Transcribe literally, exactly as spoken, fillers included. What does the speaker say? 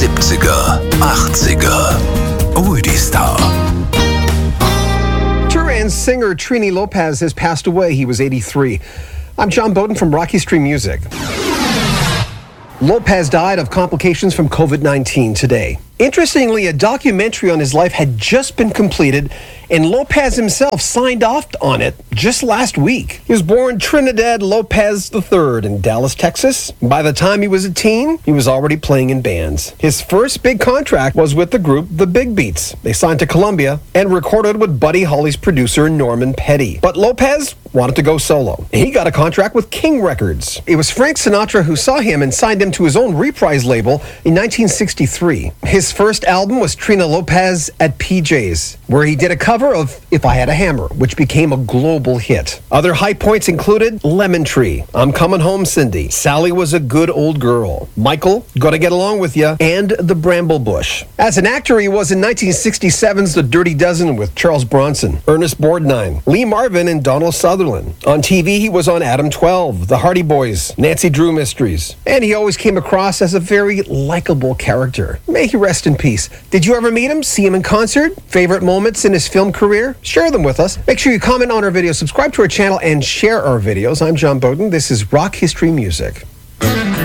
siebziger, achtziger. Oldie Star. Turan singer Trini Lopez has passed away. He was eighty-three. I'm John Bowden from Rock History Music. Lopez died of complications from covid nineteen today. Interestingly, a documentary on his life had just been completed, and Lopez himself signed off on it just last week. He was born Trinidad Lopez the third in Dallas, Texas. By the time he was a teen, he was already playing in bands. His first big contract was with the group The Big Beats. They signed to Columbia and recorded with Buddy Holly's producer Norman Petty. But Lopez wanted to go solo. He got a contract with King Records. It was Frank Sinatra who saw him and signed him to his own Reprise label in nineteen sixty-three. His first album was Trini Lopez at P J's, where he did a cover of If I Had a Hammer, which became a global hit. Other high points included Lemon Tree, I'm Coming Home Cindy, Sally Was a Good Old Girl, Michael, Gotta Get Along With Ya, and The Bramble Bush. As an actor, he was in nineteen sixty-seven's The Dirty Dozen with Charles Bronson, Ernest Borgnine, Lee Marvin, and Donald Sutherland. On T V, he was on Adam twelve, The Hardy Boys, Nancy Drew Mysteries, and he always came across as a very likable character. May he rest in peace. Did you ever meet him? See him in concert? Favorite moments in his film career? Share them with us. Make sure you comment on our video, subscribe to our channel, and share our videos. I'm John Bowden. This is Rock History Music.